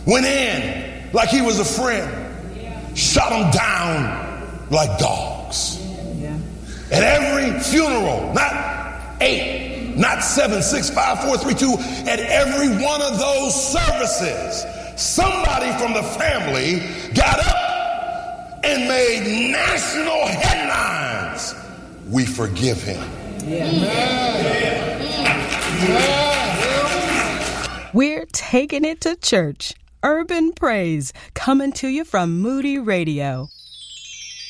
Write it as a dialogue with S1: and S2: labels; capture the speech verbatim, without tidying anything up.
S1: went in like he was a friend, shot them down like dogs. At every funeral, not eight, not seven, six, five, four, three, two, at every one of those services, somebody from the family got up and made national headlines. We forgive him. Yeah.
S2: Yeah. We're taking it to church. Urban Praise, coming to you from Moody Radio.